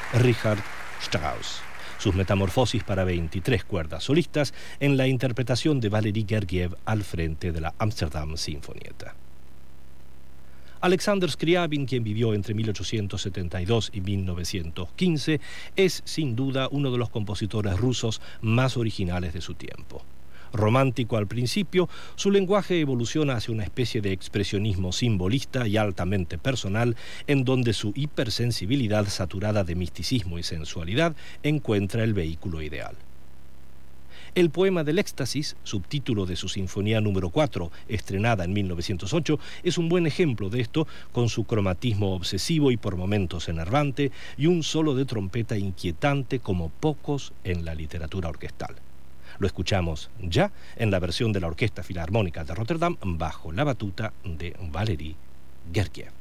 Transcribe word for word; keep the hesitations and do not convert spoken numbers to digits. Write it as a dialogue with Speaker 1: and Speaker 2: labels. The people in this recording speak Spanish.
Speaker 1: Richard Strauss. Sus metamorfosis para veintitrés cuerdas solistas en la interpretación de Valery Gergiev al frente de la Amsterdam Sinfonietta. Alexander Scriabin, quien vivió entre mil ochocientos setenta y dos y mil novecientos quince, es sin duda uno de los compositores rusos más originales de su tiempo. Romántico al principio, su lenguaje evoluciona hacia una especie de expresionismo simbolista y altamente personal, en donde su hipersensibilidad saturada de misticismo y sensualidad encuentra el vehículo ideal. El poema del éxtasis, subtítulo de su Sinfonía número cuatro, estrenada en mil novecientos ocho, es un buen ejemplo de esto, con su cromatismo obsesivo y por momentos enervante, y un solo de trompeta inquietante como pocos en la literatura orquestal. Lo escuchamos ya en la versión de la Orquesta Filarmónica de Rotterdam bajo la batuta de Valery Gergiev.